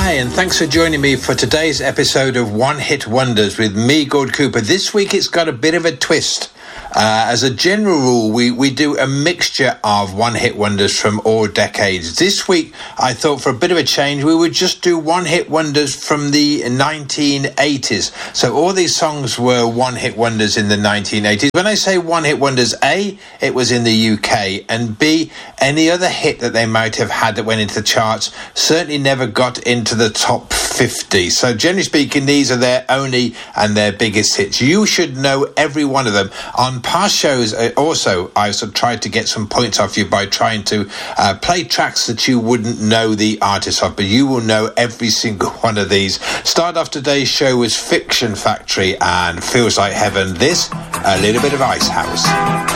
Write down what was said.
Hi, and thanks for joining me for today's episode of One Hit Wonders with me, Gord Cooper. This week it's got a bit of a twist. As a general rule, we do a mixture of one-hit wonders from all decades. This week, I thought for a bit of a change, we would just do one-hit wonders from the 1980s. So all these songs were one-hit wonders in the 1980s. When I say one-hit wonders, A, it was in the UK, and B, any other hit that they might have had that went into the charts certainly never got into the top 50. So generally speaking, these are their only and their biggest hits. You should know every one of them. On past shows, also, I sort of tried to get some points off you by trying to play tracks that you wouldn't know the artist of, but you will know every single one of these. Start off today's show with Fiction Factory and Feels Like Heaven. This, a little bit of Icehouse.